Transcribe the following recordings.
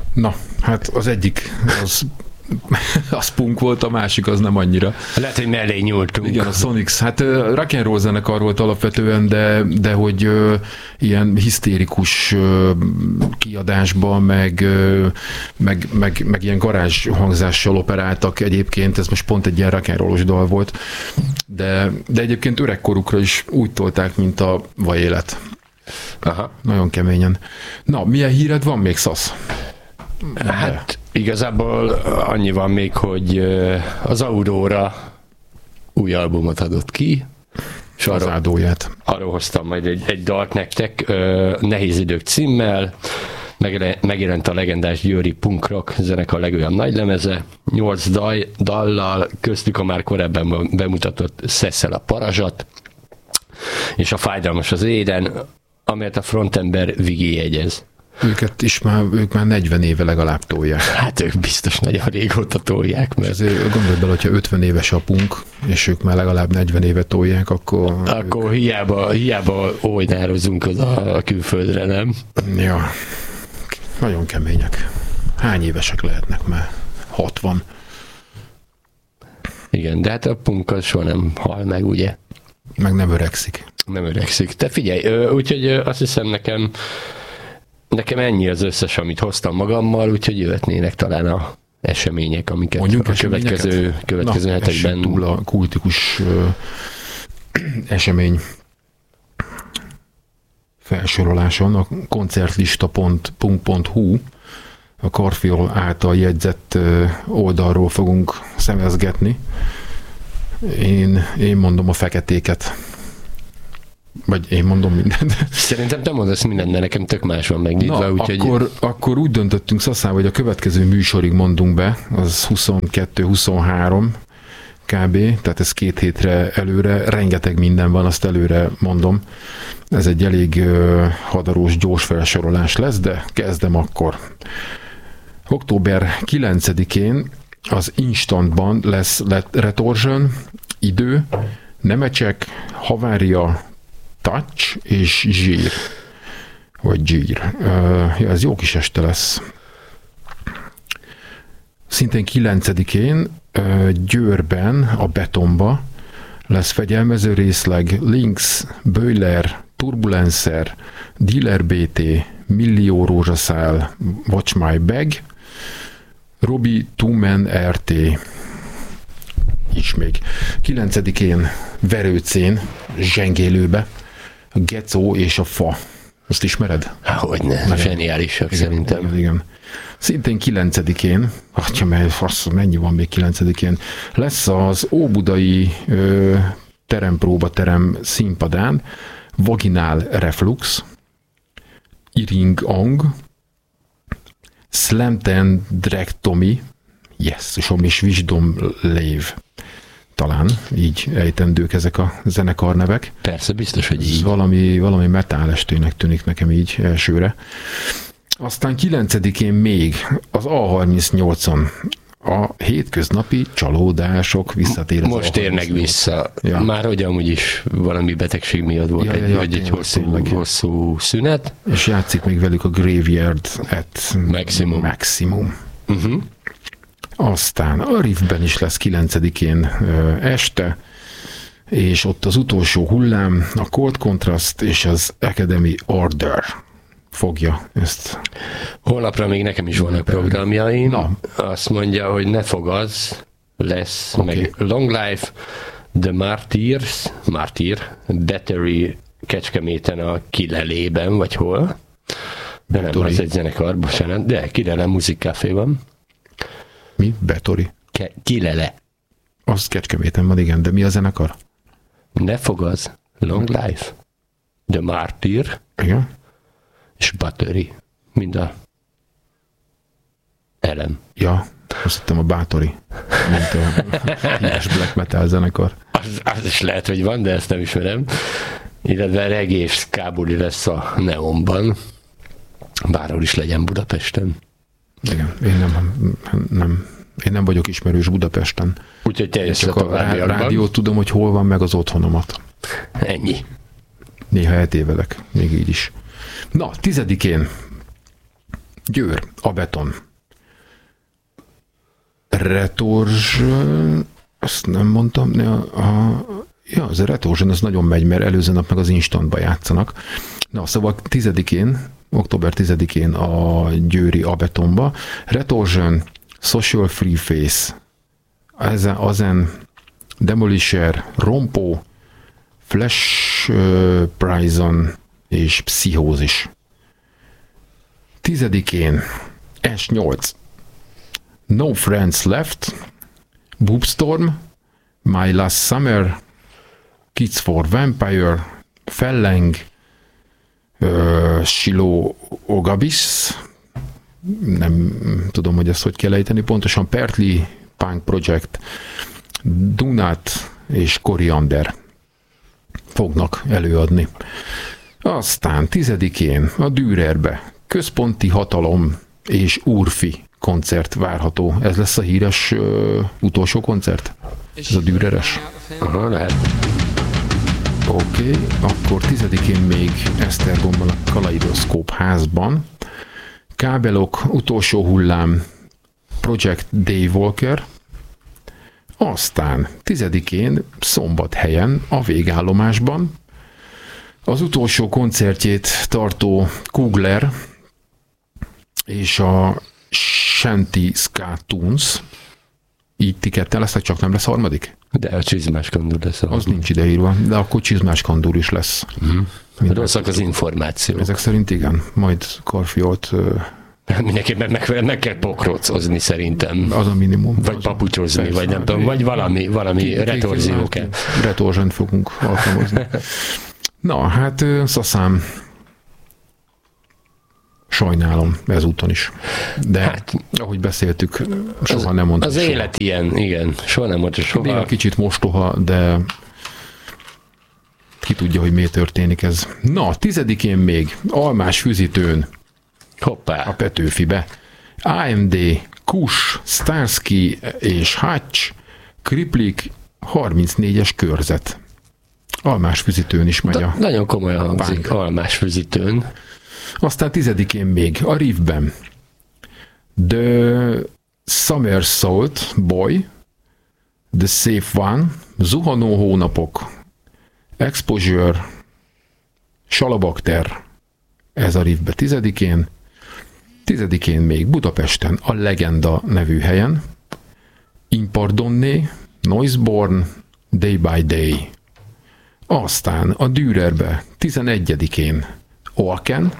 Na, hát az egyik az punk volt, a másik az nem annyira. Lehet, hogy mellé nyúltunk. Igen, a Sonics. Hát rock and roll zenekar volt alapvetően, de hogy ilyen hisztérikus kiadásban, meg ilyen garázs hangzással operáltak egyébként, ez most pont egy ilyen rock and rollos dal volt, de egyébként öregkorukra is úgy tolták, mint a vajélet. Aha. Nagyon keményen. Na, milyen híred van még, Szasz? Hát igazából annyi van még, hogy az Aurora új albumot adott ki, és arról hoztam majd egy dalt nektek, Nehéz idők címmel, megjelent a legendás győri punk rock zenekar legújabb nagylemeze, 8 dallal, köztük a már korábban bemutatott Szeszel a parazsat, és a Fájdalmas az éden, amelyet a frontember Vigi jegyez. Ők már 40 éve legalább tolják. Hát ők biztos nagyon régóta tolják. Mert... Azért gondolj bele, hogyha 50 éves a punk, és ők már legalább 40 éve tolják, akkor hiába olynározunk oda a külföldre, nem? Ja, nagyon kemények. Hány évesek lehetnek már? 60. Igen, de hát a punk az soha nem hal meg, ugye? Meg nem öregszik. Nem öregszik. Te figyelj, úgyhogy azt hiszem nekem ennyi az összes, amit hoztam magammal, úgyhogy jöhetnének talán a események, amiket mondjuk a következő hetekben... túl a kultikus esemény felsoroláson, a koncertlista.punk.hu, a Karfiol által jegyzett oldalról fogunk szemezgetni. Én mondom a feketéket. Vagy én mondom mindent. Szerintem te mondasz mindent, de nekem tök más van megnyitva. Na, akkor úgy döntöttünk Szaszával, hogy a következő műsorig mondunk be, az 22-23 kb. Tehát ez 2 hétre előre, rengeteg minden van, azt előre mondom. Ez egy elég hadarós, gyors felsorolás lesz, de kezdem akkor. Október 9-én az Instantban lesz Retorsion, Idő, Nemecsek, Havária, Touch és Zsír. Vagy Zsír. Ez jó kis este lesz. Szintén 9-én Győrben, a Betonba lesz fegyelmező részleg Lynx, Böjler, Turbulencer, Dealer BT, Millió Rózsaszál, Watch My Bag, Robi, Tumen RT is még. 9-én Verőcén, Zsengélőbe, a Gecó és a Fa. Azt ismered? Hogyne, zseniálisak szerintem. Igen. Szintén 9-én, mennyi van még 9-én, lesz az Óbudai terempróbaterem színpadán Vaginál Reflux, Iring Ang, Slamtendrectomy, Jesszusom és Wisdom Lave. Talán így ejtendők ezek a zenekarnevek. Persze, biztos, hogy így. Valami metal estének tűnik nekem így elsőre. Aztán 9-én még az A38-on a hétköznapi csalódások visszatér. Most érnek vissza. Ja. Már hogy amúgy is valami betegség miatt volt egy hosszú szünet. És játszik még velük a Graveyard at Maximum. Uh-huh. Aztán a Riffben is lesz 9-én este, és ott az utolsó hullám, a Cold Contrast és az Academy Order fogja ezt. Holnapra még nekem is vannak programjaim. Na. Azt mondja, hogy Ne fogadz, lesz, okay. Meg Long Life, The Martyr, Battery Kecskeméten a Kilelében, vagy hol. De nem, az egy zenekar, bocsánat, de Kilele Music Café van. Mi? Betori? Kilele. Az Kecskeméten van, igen, de mi a zenekar? Ne fogadz, Long Life, The Martyr, igen. És Battery, mind a elem. Ja, azt hittem a Bátori, mint a híres black metal zenekar. Az is lehet, hogy van, de ezt nem ismerem. Illetve reggae és kábuli lesz a Neonban, bárhol is legyen Budapesten. Igen, én nem vagyok ismerős Budapesten. Úgyhogy te csak a rádiót tudom, hogy hol van, meg az otthonomat. Ennyi. Néha eltévedek, még így is. Na, 10-én Győr, a beton. Retorzs, azt nem mondtam, az a Retorzsön az nagyon megy, mert előző nap meg az Instantba játszanak. Na, szóval október 10-én a győri Abetonba. Retorzsön, Social Free Face, Azen, Demolisher, Rompo, Flash Prison és Pszichózis. 10-én S8, No Friends Left, Boobstorm, My Last Summer, Kids for Vampire, Felleng, Shilo Ogabis, nem tudom, hogy ezt hogy kell ejteni pontosan, Pertli, Punk Project, Dunat és Koriander fognak előadni. Aztán 10-én a Dürerbe Központi Hatalom és Urfi koncert várható. Ez lesz a híres utolsó koncert? Ez a Düreres? Aha, lehet. Oké, akkor 10-én még Esztergomban a Kaleidoszkóp házban. Kábelok, utolsó hullám, Project Daywalker. Aztán 10-én Szombathelyen a végállomásban az utolsó koncertjét tartó Kugler és a Shanty Ska Tunes, így ti ketten lesznek, csak nem lesz harmadik? De a Csizmás Kandúr lesz. Az nincs ideírva, de akkor Csizmás Kandúr is lesz. Rosszak az információk. Ezek szerint igen, majd Karfiolt... Mindenképpen meg kell pokrócozni szerintem. Az a minimum. Vagy papucsozni, persze, vagy nem tudom, vagy valami retorzió kell. Retorzsent fogunk alkalmazni. Na, hát Szaszám, sajnálom ezúton is. De hát, ahogy beszéltük, soha nem mondtam. Az soha. Élet ilyen, igen. Soha nem mondta soha. Néha kicsit mostoha, de ki tudja, hogy miért történik ez. Na, 10-én még Almás Füzitőn, hoppá, a Petőfibe, AMD, Kush, Starsky és Hatch, Kriplik, 34-es körzet. Almás Füzitőn is megy a... Nagyon komolyan hangzik, Almás Füzitőn. Aztán 10-én még a Riffben The Somersault Boy, The Safe One, Zuhanó hónapok, Exposure, Salabakter, ez a Riffbe 10-én. 10-én még Budapesten a Legenda nevű helyen, Impardonné, Noiseborn, Day by Day. Aztán a Dürerbe 11-én Oaken,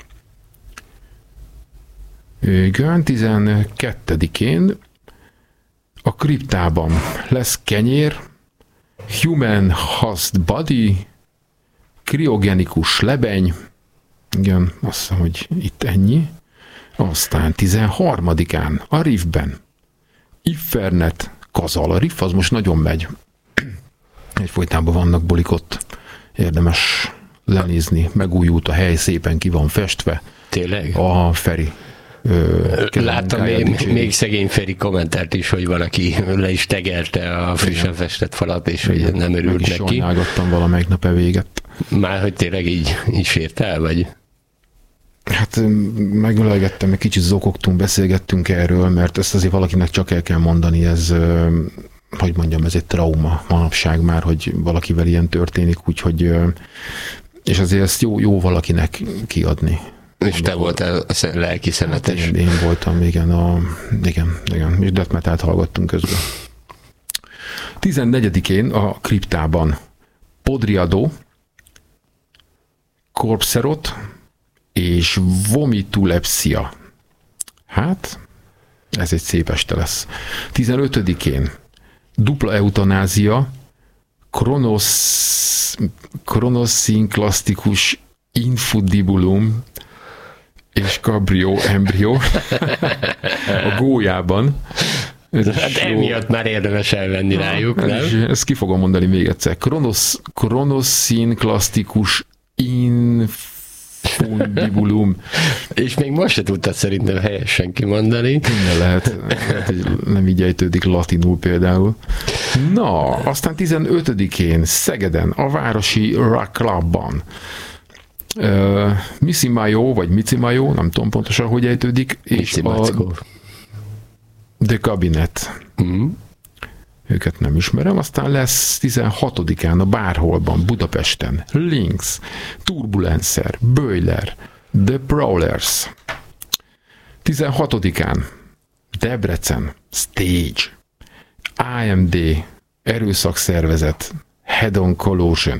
igen, 12-én a Kriptában lesz Kenyér, Human Host Body, Kriogenikus Lebeny, igen, azt hiszem, hogy itt ennyi. Aztán 13-án a Riffben Iffernet, Kazal. A Riff az most nagyon megy. Egyfolytában vannak bulik ott. Érdemes lenézni, megújult a hely, szépen ki van festve. Tényleg? A Feri. Láttam még szegény Feri kommentárt is, hogy valaki le is tegelte a frissen festett falat, és hogy nem örült neki. Meg is sajnálgattam valamelyik nap véget. Már hogy tényleg így sért el, vagy? Hát megölegettem, egy kicsit zokogtunk, beszélgettünk erről, mert ezt azért valakinek csak el kell mondani, ez, hogy mondjam, ez egy trauma manapság már, hogy valakivel ilyen történik, úgyhogy, és azért ezt jó valakinek kiadni. És te voltál a lelki szemetes. Hát én voltam, igen, és death metalt hallgattunk közben. 14-én a Kriptában Podriado, Corpserot és Vomitulepsia. Hát, ez egy szép este lesz. 15-én Dupla Eutanázia, Kronoszinklasztikus Infundibulum és Cabrio Embryo a Gólyában. Hát emiatt már érdemes elvenni rájuk, nem? Ezt ki fogom mondani még egyszer. Kronoszinklasztikus Infundibulum. És még most se tudtad szerintem helyesen kimondani. Lehet, hogy nem így ejtődik latinul például. Na, aztán 15-én Szegeden, a Városi Rock Clubban Missy Mayo, vagy Mici Mayo, nem tudom pontosan, hogy ejtődik, és The Cabinet. Őket nem ismerem, aztán lesz 16-án a Bárholban, Budapesten, Lynx, Turbulencer, Boiler, The Prowlers. 16-án Debrecen, Stage, AMD, Erőszakszervezet, Head on Collusion.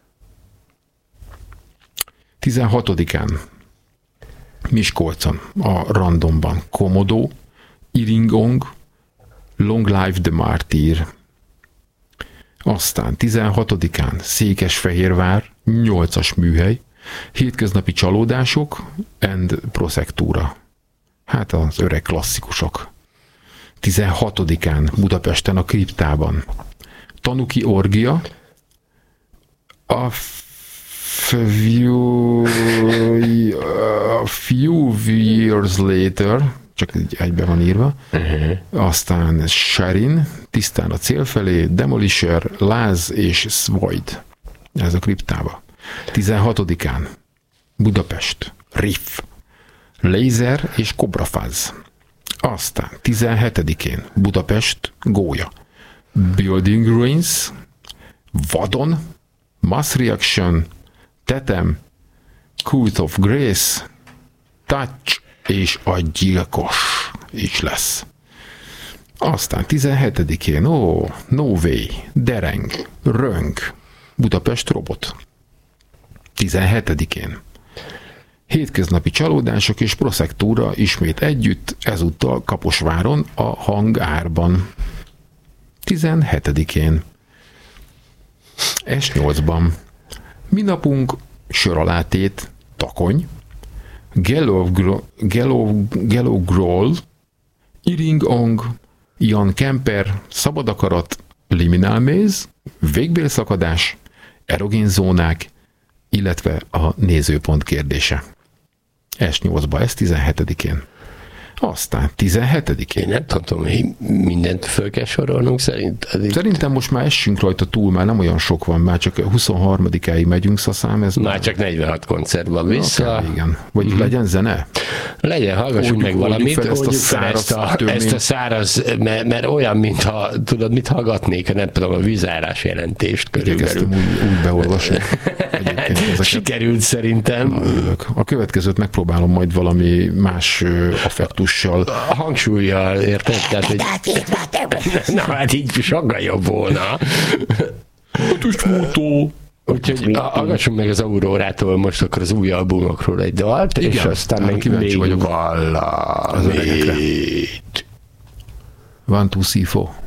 16-án Miskolcon, a Randomban, Komodo, Iringong, Long Life the Martyr. Aztán 16-án Székesfehérvár, 8-as műhely, Hétköznapi csalódások and Prosektúra. Hát az öreg klasszikusok. 16-án Budapesten a Kriptában Tanuki Orgia, a few years later, csak egybe van írva, aztán Sharin, Tisztán a cél felé, Demolisher, Láz és Svoid. Ez a Kriptába. 16-án Budapest, Riff, Laser és Kobrafaz. Aztán 17-én Budapest, Gólya, Building Ruins, Vadon, Mass Reaction, Tetem, Cult of Grace, Touch és a Gyilkos is lesz. Aztán 17-én, No Way, Dereng, Rönk, Budapest Robot. 17-én Hétköznapi csalódások és Prosektúra ismét együtt, ezúttal Kaposváron a Hangárban. 17-én S8-ban Minapunk, Söralátét, Takony, Gelogrol, Iringong, Jan Kemper, Szabad akarat, Liminal Maze, Végbélszakadás, Erogén zónák, illetve a nézőpont kérdése. S8-ba, ez 17-én. Aztán 17-én. Én nem tudom, hogy mindent föl kell sorolnunk szerinted? Szerintem most már essünk rajta túl, már nem olyan sok van, már csak 23-áig megyünk, szaszám. Ez már csak 46 koncert van vissza. Okay, igen. Vagy legyen zene? Legyen, hallgassunk meg valamit. Ezt a száraz, mert olyan, mintha, tudod, mit hallgatnék, nem tudom, a vízárás jelentést körülbelül. Igyekeztem úgy beolvasni. Sikerült szerintem. A következőt megpróbálom majd valami más affektussal. A hangsúlyjal, érted? Tehát, hogy... Na, hát így sokkal jobb volna. Úgyhogy hallgassunk meg az Aurórától most akkor az új albumokról egy dalt, igen, és aztán még valamit. 1, 2, 3, 4. 1, 2, 3, 4.